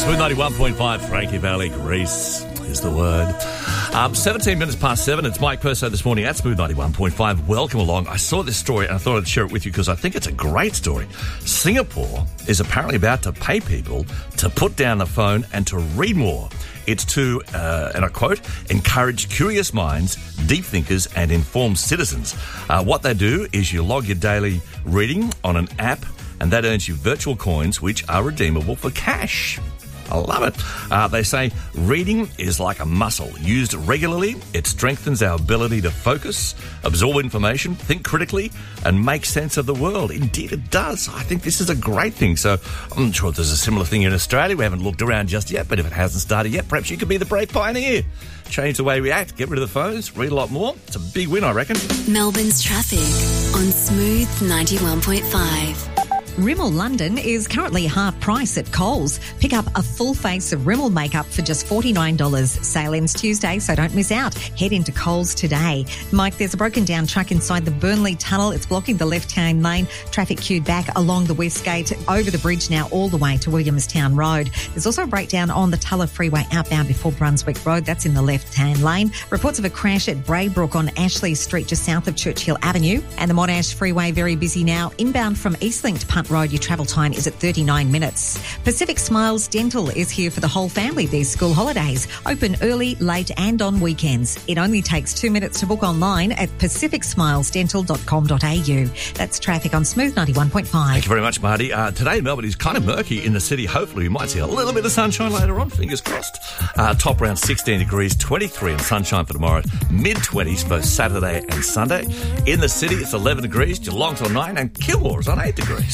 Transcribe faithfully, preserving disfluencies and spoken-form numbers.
Smooth ninety-one point five, Frankie Valley, Grease is the word. Um, seventeen minutes past seven, it's Mike Perso this morning at Smooth ninety-one point five. Welcome along. I saw this story and I thought I'd share it with you because I think it's a great story. Singapore is apparently about to pay people to put down the phone and to read more. It's to, uh, and I quote, encourage curious minds, deep thinkers and informed citizens. Uh, what they do is you log your daily reading on an app and that earns you virtual coins which are redeemable for cash. I love it. Uh, they say reading is like a muscle. Used regularly, it strengthens our ability to focus, absorb information, think critically, and make sense of the world. Indeed, it does. I think this is a great thing. So I'm not sure if there's a similar thing in Australia. We haven't looked around just yet, but if it hasn't started yet, perhaps you could be the brave pioneer. Change the way we act, get rid of the phones, read a lot more. It's a big win, I reckon. Melbourne's traffic on Smooth ninety-one point five. Rimmel London is currently half price at Coles. Pick up a full face of Rimmel makeup for just forty-nine dollars. Sale ends Tuesday, so don't miss out. Head into Coles today. Mike, there's a broken down truck inside the Burnley Tunnel. It's blocking the left-hand lane. Traffic queued back along the West Gate, over the bridge now all the way to Williamstown Road. There's also a breakdown on the Tulla Freeway outbound before Brunswick Road. That's in the left-hand lane. Reports of a crash at Braybrook on Ashley Street, just south of Churchill Avenue. And the Monash Freeway very busy now. Inbound from Eastlink to Punt Road, your travel time is at thirty-nine minutes. Pacific Smiles Dental is here for the whole family these school holidays. Open early, late and on weekends. It only takes two minutes to book online at pacific smiles dental dot com dot a u. That's traffic on Smooth ninety-one point five. Thank you very much, Marty. Uh, today, Melbourne is kind of murky in the city. Hopefully, we might see a little bit of sunshine later on. Fingers crossed. Uh, top around sixteen degrees, twenty-three and sunshine for tomorrow. mid-twenties for Saturday and Sunday. In the city, it's eleven degrees. Geelong's on nine and Kilmore's on eight degrees.